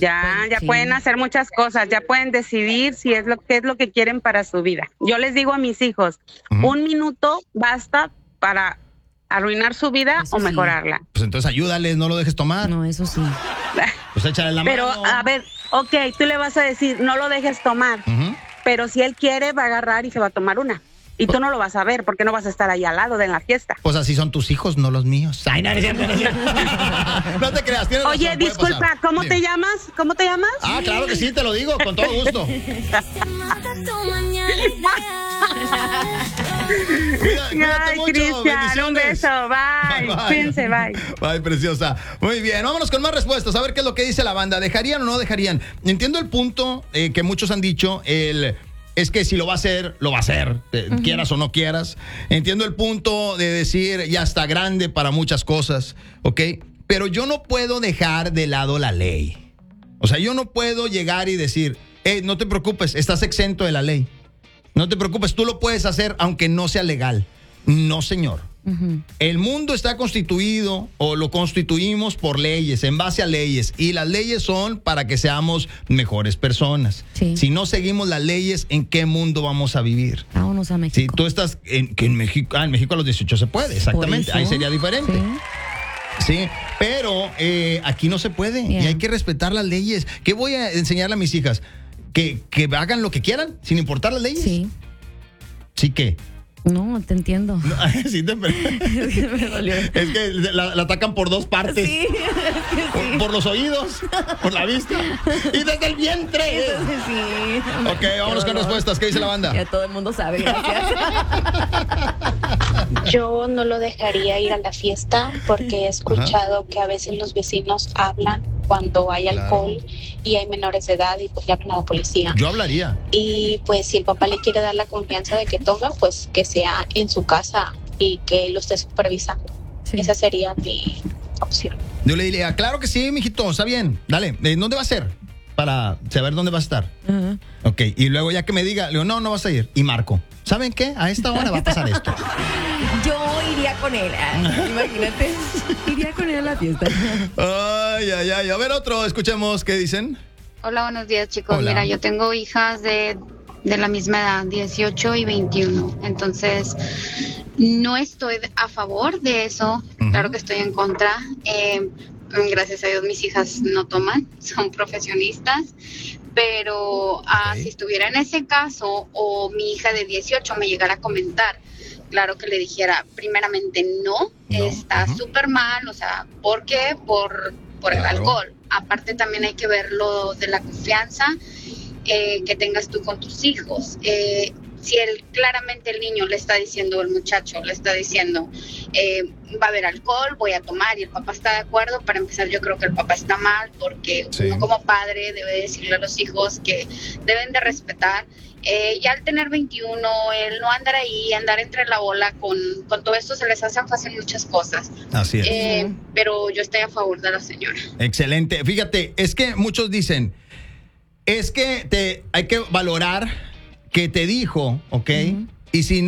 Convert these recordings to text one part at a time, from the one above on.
Ya sí. pueden hacer muchas cosas, ya pueden decidir si es qué es lo que quieren para su vida. Yo les digo a mis hijos, 1 minuto basta para arruinar su vida Eso o sí. mejorarla. Pues entonces ayúdales, no lo dejes tomar. No, eso sí. Pues échale la Pero, mano. a ver, ok, tú le vas a decir, no lo dejes tomar, pero si él quiere, va a agarrar y se va a tomar una. Y tú no lo vas a ver, porque no vas a estar ahí al lado de en la fiesta. Pues así son tus hijos, no los míos. Ay, no, no es cierto, no es cierto. No te creas, tienes Oye, razón, puede disculpa, pasar. ¿cómo Dime. te llamas? ¿Cómo te llamas? Ah, claro que sí, te lo digo, con todo gusto. Cuídate Ay, mucho, Cristian, un bendiciones. beso, bye. Cuídense, bye. Bye, preciosa. Muy bien, vámonos con más respuestas. A ver qué es lo que dice la banda. ¿Dejarían o no dejarían? Entiendo el punto que muchos han dicho, es que si lo va a hacer, lo va a hacer, quieras o no quieras. Entiendo el punto de decir, ya está grande para muchas cosas, ¿ok? Pero yo no puedo dejar de lado la ley. O sea, yo no puedo llegar y decir, no te preocupes, estás exento de la ley. No te preocupes, tú lo puedes hacer aunque no sea legal. No, señor. El mundo está constituido o lo constituimos por leyes, en base a leyes, y las leyes son para que seamos mejores personas. Sí. Si no seguimos las leyes, ¿en qué mundo vamos a vivir? Vámonos a México. Si tú estás en México, en México a los 18 se puede, exactamente, Por eso. ahí sería diferente. Sí. Sí, pero aquí no se puede y hay que respetar las leyes. ¿Qué voy a enseñarle a mis hijas? ¿Que hagan lo que quieran sin importar las leyes? Sí. ¿Sí qué? No, te entiendo. No, sí te... Me dolió. Es que la atacan por dos partes. Sí, Por los oídos, por la vista y desde el vientre. sí. Ok, vámonos con respuestas. ¿Qué dice la banda? Ya todo el mundo sabe, gracias. Yo no lo dejaría ir a la fiesta porque he escuchado que a veces los vecinos hablan cuando hay alcohol y hay menores de edad y pues llaman a la policía. Yo hablaría. Y pues si el papá le quiere dar la confianza de que toma, pues que sea en su casa y que lo esté supervisando. Sí. Esa sería mi opción. Yo le diría, claro que sí, mijito, está bien. Dale, ¿dónde va a ser? Para saber dónde va a estar. Ajá. Ok, y luego ya que me diga, le digo, no vas a ir. Y marco. ¿Saben qué? A esta hora va a pasar esto. Yo iría con él. Imagínate. Iría con él a la fiesta. Ay. A ver, otro, escuchemos qué dicen. Hola, buenos días, chicos. Hola. Mira, yo tengo hijas de la misma edad, 18 y 21. Entonces, no estoy a favor de eso. Claro que estoy en contra. Gracias a Dios mis hijas no toman, son profesionistas. Pero si estuviera en ese caso o mi hija de 18 me llegara a comentar, claro que le dijera, primeramente no. Está súper mal, o sea, ¿por qué? Por el alcohol. Aparte también hay que ver lo de la confianza que tengas tú con tus hijos. Si claramente el niño le está diciendo, el muchacho le está diciendo, va a haber alcohol, voy a tomar, y el papá está de acuerdo, para empezar yo creo que el papá está mal, porque uno como padre debe decirle a los hijos que deben de respetar. Ya al tener 21, el no andar ahí, andar entre la ola con todo esto, se les hacen fácil muchas cosas. Así es. Pero yo estoy a favor de la señora. Excelente. Fíjate, es que muchos dicen, es que hay que valorar que te dijo, ¿ok? Y si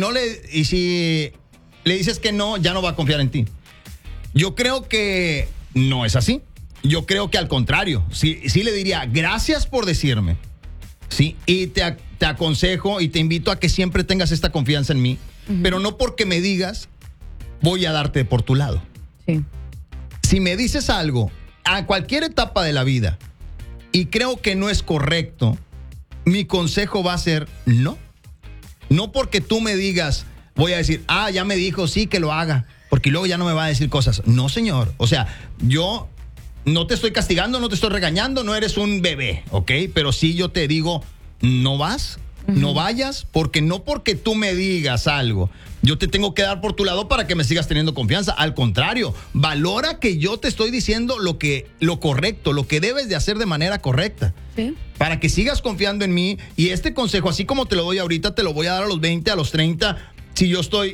le dices que no, ya no va a confiar en ti. Yo creo que no es así. Yo creo que al contrario, sí le diría, gracias por decirme. Sí, y te aconsejo y te invito a que siempre tengas esta confianza en mí, pero no porque me digas, voy a darte por tu lado. Sí. Si me dices algo a cualquier etapa de la vida y creo que no es correcto, mi consejo va a ser no. No porque tú me digas, voy a decir, ya me dijo, sí, que lo haga, porque luego ya no me va a decir cosas. No, señor. O sea, yo no te estoy castigando, no te estoy regañando, no eres un bebé, ¿ok? Pero sí yo te digo, no vas, no vayas, porque no porque tú me digas algo, yo te tengo que dar por tu lado para que me sigas teniendo confianza. Al contrario, valora que yo te estoy diciendo lo correcto, lo que debes de hacer de manera correcta. Sí. Para que sigas confiando en mí. Y este consejo, así como te lo doy ahorita, te lo voy a dar a los 20, a los 30, si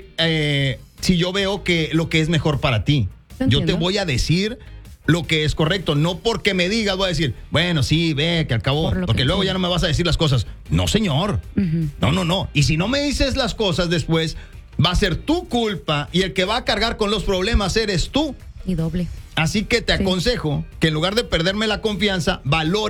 yo veo que lo que es mejor para ti. Yo te voy a decir lo que es correcto, no porque me digas voy a decir, bueno, sí, ve, que acabó, porque luego ya no me vas a decir las cosas. No, señor. No. Y si no me dices las cosas después, va a ser tu culpa y el que va a cargar con los problemas eres tú. Y doble. Así que te aconsejo que en lugar de perderme la confianza, valora